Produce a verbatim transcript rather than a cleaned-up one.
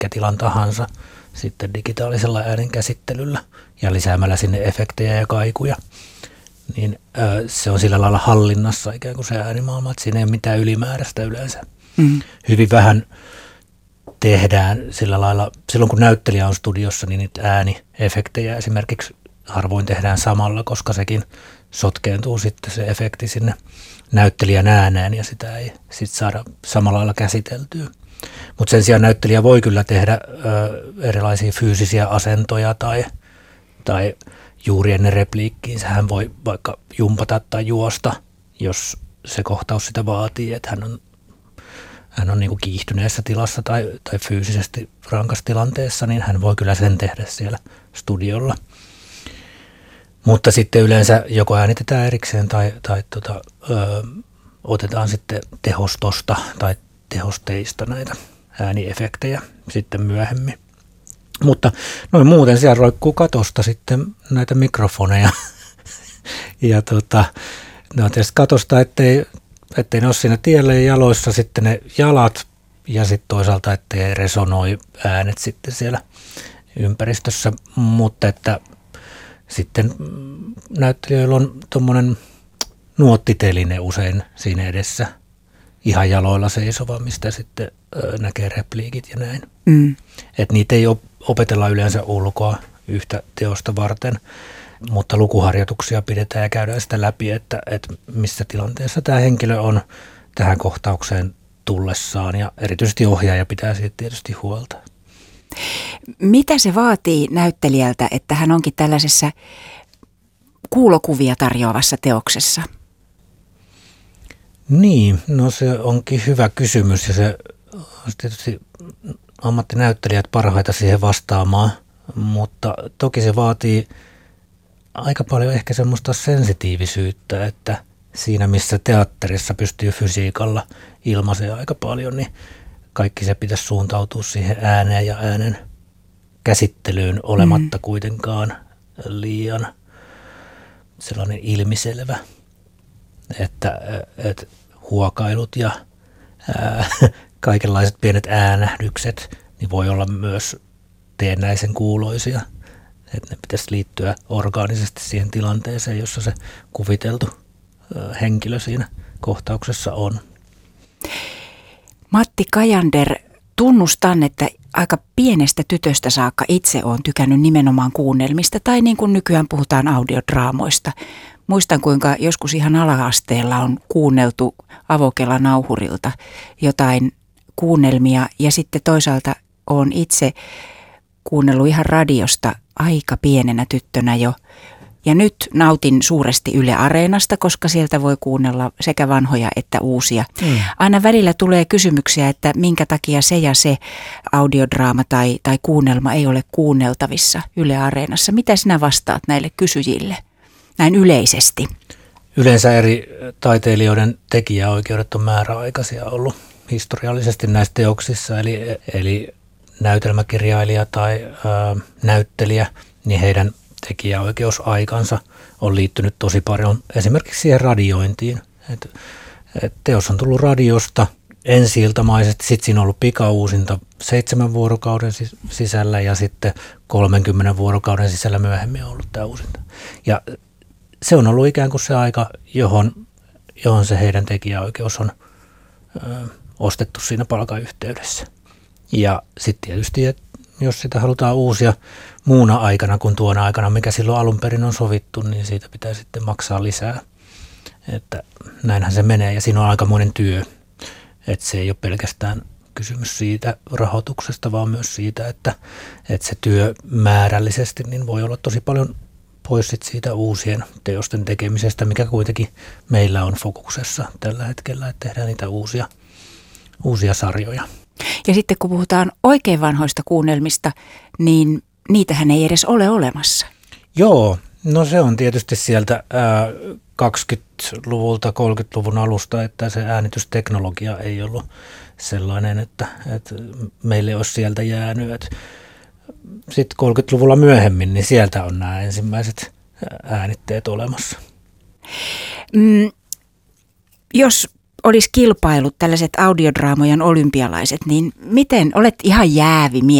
minkä tilan tahansa sitten digitaalisella äänenkäsittelyllä ja lisäämällä sinne efektejä ja kaikuja. Niin ö, se on sillä lailla hallinnassa ikään kuin se äänimaailma, että siinä ei ole mitään ylimääräistä yleensä. Mm. Hyvin vähän tehdään sillä lailla, silloin kun näyttelijä on studiossa, niin niitä ääniefektejä esimerkiksi harvoin tehdään samalla, koska sekin sotkeentuu sitten se efekti sinne näyttelijän ääneen ja sitä ei sitten saada samalla lailla käsiteltyä. Mutta sen sijaan näyttelijä voi kyllä tehdä ö, erilaisia fyysisiä asentoja tai, tai juuri ennen repliikkiin hän voi vaikka jumpata tai juosta, jos se kohtaus sitä vaatii, että hän on, hän on niin kuin kiihtyneessä tilassa tai, tai fyysisesti rankassa tilanteessa, niin hän voi kyllä sen tehdä siellä studiolla. Mutta sitten yleensä joko äänitetään erikseen tai, tai tota, ö, otetaan sitten tehostosta tai tehosteista näitä ääniefektejä sitten myöhemmin. Mutta noin muuten siellä roikkuu katosta sitten näitä mikrofoneja. ja tota, ne on tietysti katosta, ettei, ettei ne ole siinä tiellä ja jaloissa sitten ne jalat ja sitten toisaalta, ettei resonoi äänet sitten siellä ympäristössä. Mutta että sitten näyttelijöillä on tuommoinen nuottiteline usein siinä edessä ihan jaloilla seisova, mistä sitten ö, näkee repliikit ja näin. Mm. Että niitä ei opetella yleensä ulkoa yhtä teosta varten, mutta lukuharjoituksia pidetään ja käydään sitä läpi, että, että missä tilanteessa tämä henkilö on tähän kohtaukseen tullessaan ja erityisesti ohjaaja pitää siitä tietysti huolta. Mitä se vaatii näyttelijältä, että hän onkin tällaisessa kuulokuvia tarjoavassa teoksessa? Niin, no se onkin hyvä kysymys ja se on tietysti ammattinäyttelijät parhaita siihen vastaamaan, mutta toki se vaatii aika paljon ehkä semmoista sensitiivisyyttä, että siinä missä teatterissa pystyy fysiikalla ilmaisemaan aika paljon, niin kaikki se pitäisi suuntautua siihen ääneen ja äänen käsittelyyn olematta mm. kuitenkaan liian sellainen ilmiselvä, että, että huokailut ja ää, kaikenlaiset pienet äänähdykset niin voi olla myös teennäisen kuuloisia, että ne pitäisi liittyä orgaanisesti siihen tilanteeseen, jossa se kuviteltu ää, henkilö siinä kohtauksessa on. Matti Kajander, tunnustan, että aika pienestä tytöstä saakka itse olen tykännyt nimenomaan kuunnelmista tai niin kuin nykyään puhutaan audiodraamoista. Muistan, kuinka joskus ihan ala-asteella on kuunneltu avokelanauhurilta jotain kuunnelmia ja sitten toisaalta olen itse kuunnellut ihan radiosta aika pienenä tyttönä jo. Ja nyt nautin suuresti Yle Areenasta, koska sieltä voi kuunnella sekä vanhoja että uusia. Mm. Aina välillä tulee kysymyksiä, että minkä takia se ja se audiodraama tai, tai kuunnelma ei ole kuunneltavissa Yle Areenassa. Mitä sinä vastaat näille kysyjille näin yleisesti? Yleensä eri taiteilijoiden tekijäoikeudet on määräaikaisia ollut historiallisesti näissä teoksissa, eli, eli näytelmäkirjailija tai ää, näyttelijä, niin heidän tekijäoikeusaikansa on liittynyt tosi paljon esimerkiksi siihen radiointiin. Et, et teos on tullut radiosta ensi-iltamaisesti, sitten siinä on ollut pikauusinta seitsemän vuorokauden sisällä ja sitten kolmenkymmenen vuorokauden sisällä myöhemmin on ollut tämä uusinta. Ja se on ollut ikään kuin se aika, johon, johon se heidän tekijäoikeus on ö, ostettu siinä palkayhteydessä. Ja sitten tietysti, että jos sitä halutaan uusia muuna aikana kuin tuona aikana, mikä silloin alun perin on sovittu, niin siitä pitää sitten maksaa lisää. Että näinhän se menee ja siinä on aikamoinen työ. Että se ei ole pelkästään kysymys siitä rahoituksesta, vaan myös siitä, että, että se työ määrällisesti niin voi olla tosi paljon pois sit siitä uusien teosten tekemisestä, mikä kuitenkin meillä on fokuksessa tällä hetkellä, että tehdään niitä uusia, uusia sarjoja. Ja sitten kun puhutaan oikein vanhoista kuunnelmista, niin niitähän ei edes ole olemassa. Joo, no se on tietysti sieltä ää, kaksikymmentäluvulta, kolmekymmentäluvun alusta, että se äänitysteknologia ei ollut sellainen, että, että meille olisi sieltä jäänyt. Sitten kolmekymmentäluvulla myöhemmin, niin sieltä on nämä ensimmäiset äänitteet olemassa. Mm, jos olisi kilpailut, tällaiset audiodraamojen olympialaiset, niin miten, olet ihan jäävi mies